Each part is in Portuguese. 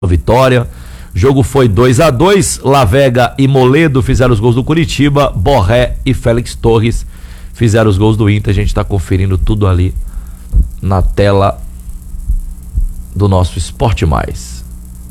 vitória. O jogo foi 2-2, Lavega e Moledo fizeram os gols do Curitiba, Borré e Félix Torres fizeram os gols do Inter. A gente está conferindo tudo ali na tela do nosso Esporte Mais.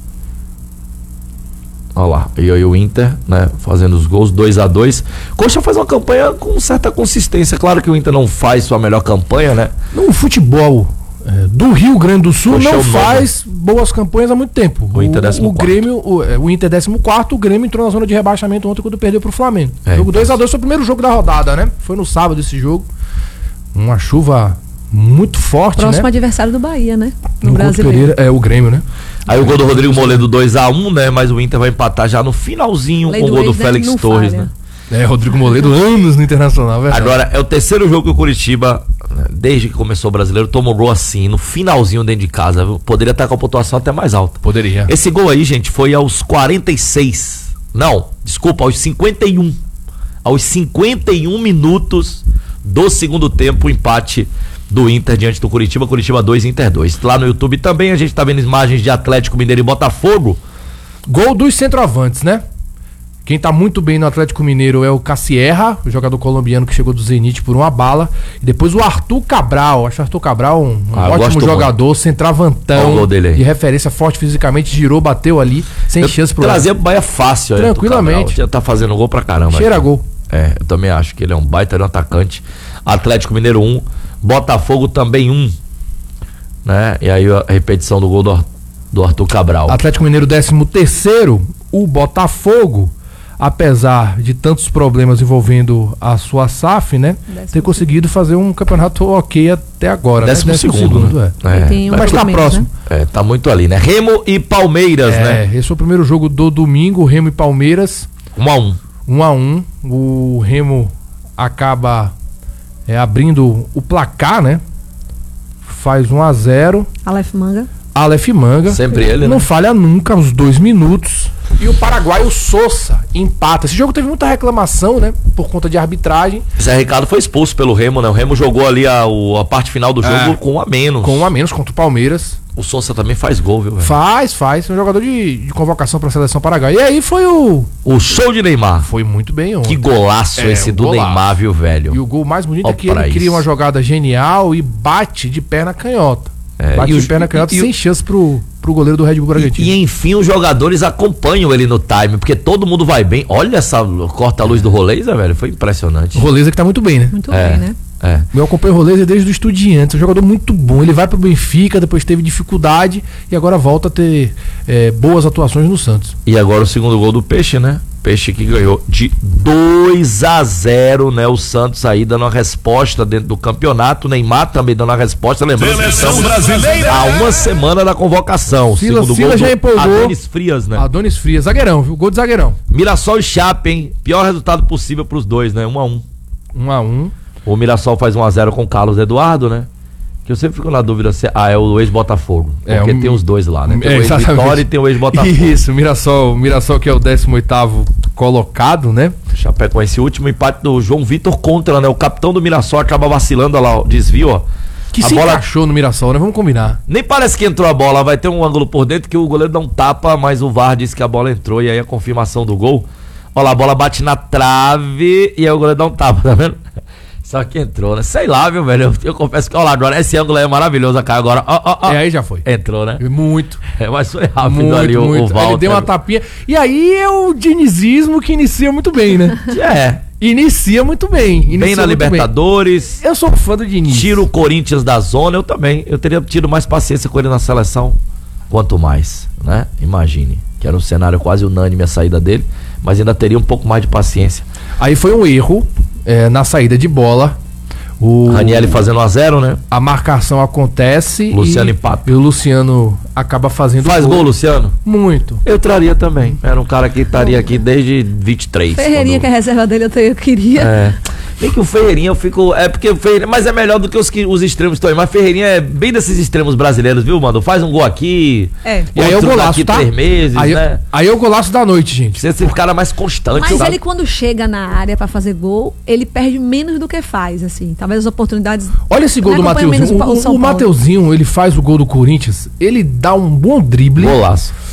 Olha lá, e aí o Inter, né, fazendo os gols, 2-2. Coxa faz uma campanha com certa consistência. Claro que o Inter não faz sua melhor campanha, né? No futebol do Rio Grande do Sul Coxa não faz boas campanhas há muito tempo. O Inter 14º. O Grêmio, o Inter 14º, o Grêmio entrou na zona de rebaixamento ontem quando perdeu pro Flamengo. Jogo 2-2 foi o primeiro jogo da rodada, né? Foi no sábado esse jogo. Uma chuva muito forte, Próximo né? adversário do Bahia, né? No Brasileiro. Brasileiro. É o Grêmio, né? Aí o gol do Rodrigo Moledo 2-1, né? Mas o Inter vai empatar já no finalzinho com o gol do Félix Torres, né? Rodrigo Moledo, anos no Internacional, verdade. Agora, é o terceiro jogo que o Curitiba, desde que começou o Brasileiro, tomou gol assim, no finalzinho dentro de casa, viu? Poderia estar com a pontuação até mais alta. Poderia. Esse gol aí, gente, foi aos 46. Não, desculpa, aos 51. Aos 51 minutos do segundo tempo, o empate do Inter diante do Curitiba. Curitiba 2, Inter 2. Lá no YouTube também a gente tá vendo imagens de Atlético Mineiro e Botafogo. Gol dos centroavantes, né? Quem tá muito bem no Atlético Mineiro é o Cassierra, o jogador colombiano que chegou do Zenit por uma bala. E depois o Arthur Cabral. Acho o Arthur Cabral um ótimo jogador, muito. Centravantão, gol dele aí. De referência, forte fisicamente, girou, bateu ali, sem chance pro trazer pro Bahia fácil. Tranquilamente. Já tá fazendo gol pra caramba. Cheira aqui. Gol. Eu também acho que ele é um baita de um atacante. Atlético Mineiro 1, Botafogo também 1. Né? E aí a repetição do gol do Arthur Cabral. Atlético Mineiro 13º, o Botafogo, apesar de tantos problemas envolvendo a sua SAF, né? Ter conseguido fazer um campeonato ok até agora. 12º, né? Mas tá próximo. Né? Tá muito ali, né? Remo e Palmeiras, né? Esse foi o primeiro jogo do domingo, Remo e Palmeiras. 1-1. 1-1. O Remo acaba abrindo o placar, né? Faz 1-0. Aleph Manga. Sempre ele, não né? falha nunca, uns 2 minutos. E o paraguaio Sousa empata. Esse jogo teve muita reclamação, né? Por conta de arbitragem. Zé Ricardo foi expulso pelo Remo, né? O Remo jogou ali a parte final do jogo com 1 a menos. Com 1 a menos contra o Palmeiras. O Sousa também faz gol, viu, velho? Faz. É um jogador de convocação para a seleção paraguaia. E aí foi o show de Neymar. Foi muito bem ontem. Que golaço esse do golaço. Neymar, viu, velho? E o gol mais bonito é que ele cria uma jogada genial e bate de perna canhota. Bate de perna canhota sem chance pro goleiro do Red Bull Bragantino. E enfim, os jogadores acompanham ele no time, porque todo mundo vai bem. Olha essa corta-luz do Roleza, velho. Foi impressionante. O Roleza que tá muito bem, né? Muito bem, né? Eu acompanho o Roleza desde o Estudiantes. É um jogador muito bom. Ele vai pro Benfica, depois teve dificuldade e agora volta a ter boas atuações no Santos. E agora o segundo gol do Peixe, né? Peixe que ganhou de 2-0, né? O Santos aí dando uma resposta dentro do campeonato. O Neymar também dando uma resposta. Lembrando que estamos há uma semana da convocação. Sila gol já empolgou. Adonis Frias, né? Adonis Frias, zagueirão, viu? Gol de zagueirão. Mirassol e Chape, hein? Pior resultado possível pros dois, né? 1-1. 1-1. O Mirassol faz 1-0 com o Carlos Eduardo, né? Que eu sempre fico na dúvida se é o ex-Botafogo. Porque tem os dois lá, né? Tem o ex-Vitória e tem o ex-Botafogo. Isso, Mirassol que é o 18º colocado, né? Chapéu com esse último empate do João Vitor contra, né? O capitão do Mirassol acaba vacilando, olha lá, o desvio, ó. Que se encaixou no Mirassol, né? Vamos combinar. Nem parece que entrou a bola, vai ter um ângulo por dentro que o goleiro dá um tapa, mas o VAR disse que a bola entrou e aí a confirmação do gol. Olha lá, a bola bate na trave e aí o goleiro dá um tapa, tá vendo? Só que entrou, né? Sei lá, viu, velho? Eu confesso que, olha lá, agora esse ângulo aí é maravilhoso, cara. Agora, aí já foi. Entrou, né? Muito. Mas foi rápido ali o Walter. Ele deu uma tapinha. E aí é o dinizismo que inicia muito bem, né? Inicia muito bem. Bem na Libertadores. Eu sou fã do Diniz. Tira o Corinthians da zona, eu também. Eu teria tido mais paciência com ele na seleção. Quanto mais, né? Imagine. Que era um cenário quase unânime a saída dele. Mas ainda teria um pouco mais de paciência. Aí foi um erro na saída de bola. O Ranieri fazendo 1-0, né? A marcação acontece. Luciano empata. E o Luciano acaba fazendo Faz gol, Luciano? Muito. Eu traria também. Era um cara que estaria aqui desde 23. Ferreirinha, que é a reserva dele, eu queria. Bem que o Ferreirinha eu fico. Porque o Ferreirinha. Mas é melhor do que os extremos estão aí. Mas Ferreirinha é bem desses extremos brasileiros, viu, mano? Faz um gol aqui. E aí é o golaço, aqui tá? 3 meses, né? Aí é o golaço da noite, gente. Precisa ser o cara mais constante. Mas ele, quando chega na área pra fazer gol, ele perde menos do que faz, assim. Talvez as oportunidades. Olha esse gol do Mateuzinho. O Mateuzinho, ele faz o gol do Corinthians. Ele dá um bom drible. Golaço.